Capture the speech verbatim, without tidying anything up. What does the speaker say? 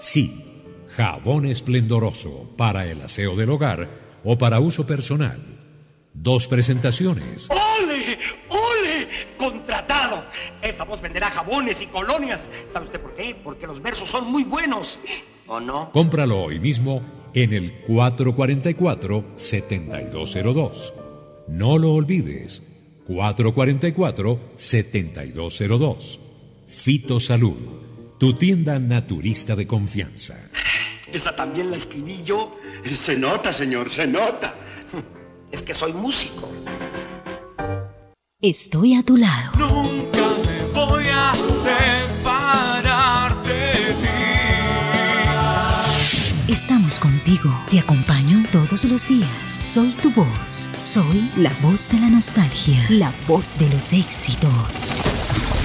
Sí, jabón esplendoroso para el aseo del hogar o para uso personal. Dos presentaciones. ¡Ole! ¡Ole! ¡Contratado! Esa voz venderá jabones y colonias. ¿Sabe usted por qué? Porque los versos son muy buenos. ¿O no? Cómpralo hoy mismo en el cuatro cuatro cuatro, siete dos cero dos. No lo olvides. cuatro cuatro cuatro, siete dos cero dos. Fitosalud, tu tienda naturista de confianza. Esa también la escribí yo. Se nota, señor, se nota. Es que soy músico. Estoy a tu lado. Nunca me voy a separar de ti. Estamos contigo. Te acompaño todos los días. Soy tu voz. Soy la voz de la nostalgia. La voz de los éxitos.